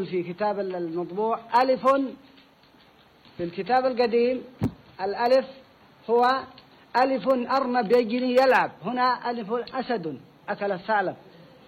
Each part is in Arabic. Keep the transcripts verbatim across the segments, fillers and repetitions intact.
يقول في كتاب المطبوع ألف في الكتاب القديم، الألف هو ألف أرنب يجري يلعب، هنا ألف أسد أكل الثعلب.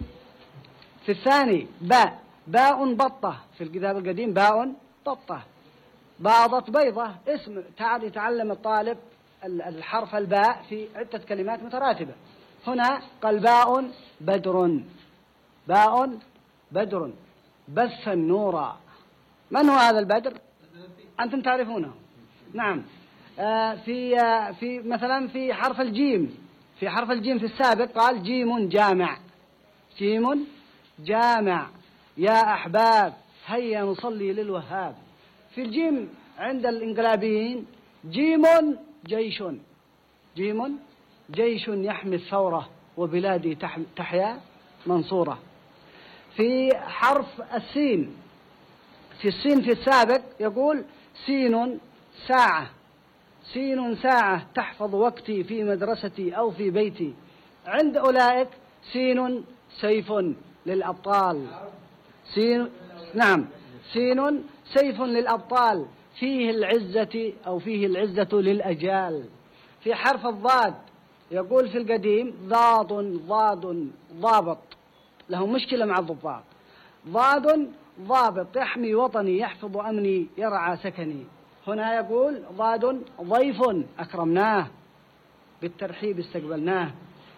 في الثاني باء، باء بطة، في الكتاب القديم باء بطة، باضت بيضة، اسم تعال يتعلم الطالب الحرف الباء في عدة كلمات متراتبة. هنا قال باء بدر، باء بدر بث النور. من هو هذا البدر؟ أنتم تعرفونه. نعم. آه في آه في مثلا في حرف الجيم، في حرف الجيم في السابق قال جيم جامع، جيم جامع يا أحباب هيا نصلي للوهاب. في الجيم عند الإنقلابيين جيم جيش، جيم جيش يحمي الثورة وبلادي تحيا منصورة. في حرف السين، في السين في السابق يقول سين ساعة، سين ساعة تحفظ وقتي في مدرستي أو في بيتي. عند أولئك سين سيف للأبطال، سين نعم سين سيف للأبطال فيه العزة أو فيه العزة للأجال. في حرف الضاد يقول في القديم ضاد ضاد ضابط، له مشكلة مع الضباط، ضاد ضابط يحمي وطني يحفظ أمني يرعى سكني. هنا يقول ضاد ضيف أكرمناه بالترحيب استقبلناه.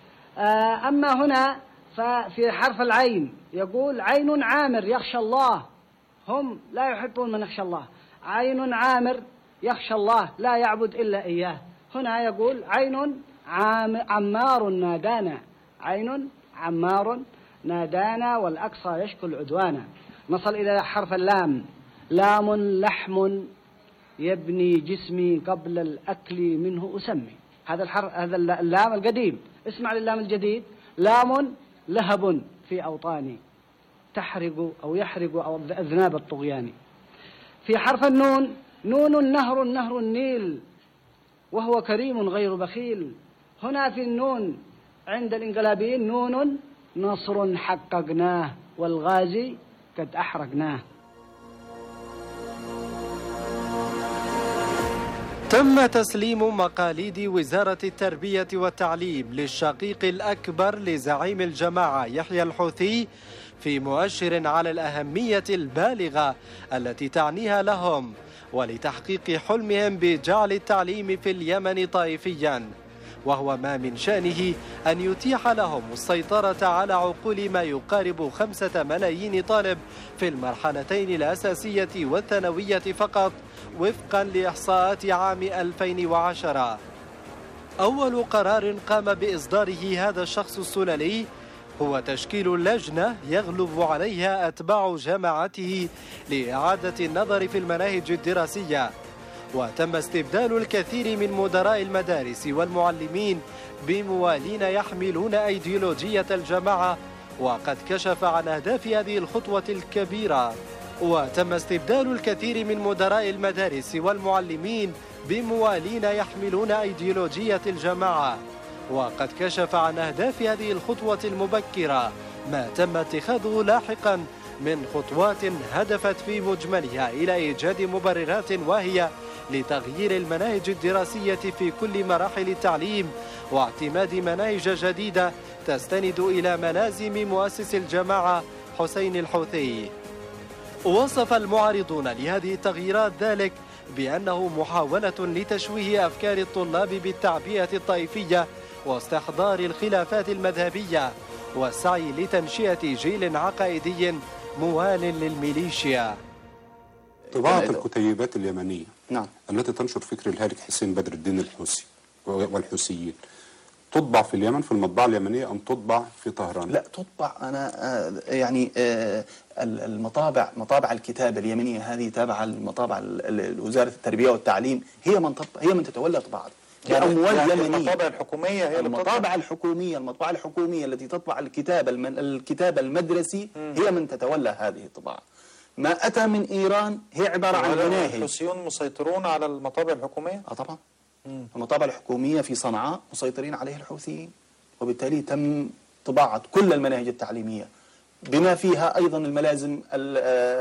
أما هنا ففي حرف العين يقول عين عامر يخشى الله، هم لا يحبون من يخشى الله، عين عامر يخشى الله لا يعبد إلا إياه. هنا يقول عين عمار نادانا، عين عمار نادانا والأقصى يشكو العدوانا. نصل إلى حرف اللام، لام لحم يبني جسمي قبل الأكل منه أسمي. هذا الحرف، هذا اللام القديم. اسمع للام الجديد، لام لهب في أوطاني تحرق أو يحرق أو أذناب الطغيان. في حرف النون نون نهر نهر النيل وهو كريم غير بخيل. هنا في النون عند الإنقلابيين نون نصر حققناه والغازي قد أحرقناه. تم تسليم مقاليد وزارة التربية والتعليم للشقيق الأكبر لزعيم الجماعة يحيى الحوثي في مؤشر على الأهمية البالغة التي تعنيها لهم ولتحقيق حلمهم بجعل التعليم في اليمن طائفيا، وهو ما من شأنه أن يتيح لهم السيطرة على عقول ما يقارب خمسة ملايين طالب في المرحلتين الأساسية والثانوية فقط وفقا لإحصاءات عام ألفين وعشرة. أول قرار قام بإصداره هذا الشخص السلالي هو تشكيل لجنة يغلب عليها أتباع جماعته لإعادة النظر في المناهج الدراسية، وتم استبدال الكثير من مدراء المدارس والمعلمين بموالين يحملون أيديولوجية الجماعة، وقد كشف عن أهداف هذه الخطوة الكبيرة. وتم استبدال الكثير من مدراء المدارس والمعلمين بموالين يحملون أيديولوجية الجماعة، وقد كشف عن أهداف هذه الخطوة المبكرة ما تم اتخاذه لاحقا من خطوات هدفت في مجملها إلى إيجاد مبررات واهية لتغيير المناهج الدراسية في كل مراحل التعليم واعتماد مناهج جديدة تستند إلى ملازم مؤسس الجماعة حسين الحوثي. وصف المعارضون لهذه التغييرات ذلك بأنه محاولة لتشويه أفكار الطلاب بالتعبئة الطائفية واستحضار الخلافات المذهبية والسعي لتنشئة جيل عقائدي موال للميليشيا. طباعة الكتيبات اليمنية نعم. التي تنشر فكر الهالك حسين بدر الدين الحوثي والحوثيين تطبع في اليمن في المطبعة اليمنية أم تطبع في طهران؟ لا تطبع. أنا آه يعني آه المطابع مطابع الكتابة اليمنية هذه تابعة للمطابع وزارة التربية والتعليم، هي من هي من تتولى طباعتها. يعني يعني المطابع الحكومية هي المطابع الحكومية المطبعة الحكومية التي تطبع الكتاب المن... الكتاب المدرسي م. هي من تتولى هذه الطباعة. ما أتى من إيران هي عبارة عن مناهج. الحوثيون مسيطرون على المطابع الحكومية؟ آه طبعا. م. المطابع الحكومية في صنعاء مسيطرين عليها الحوثيين، وبالتالي تم طباعة كل المناهج التعليمية بما فيها أيضا الملازم